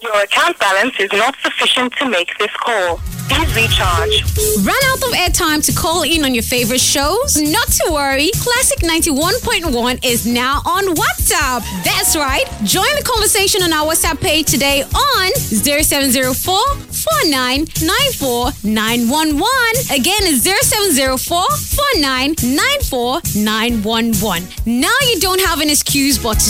Your account balance is not sufficient to make this call. Please recharge. Run out of airtime to call in on your favorite shows? Not to worry, Classic 91.1 is now on WhatsApp. That's right. Join the conversation on our WhatsApp page today on 0704 4994 911. Again, it's 0704 4994 911. Now you don't have an excuse but to